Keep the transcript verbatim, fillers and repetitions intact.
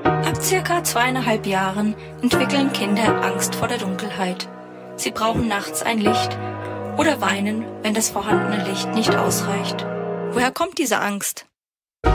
Ab circa zweieinhalb Jahren entwickeln Kinder Angst vor der Dunkelheit. Sie brauchen nachts ein Licht oder weinen, wenn das vorhandene Licht nicht ausreicht. Woher kommt diese Angst?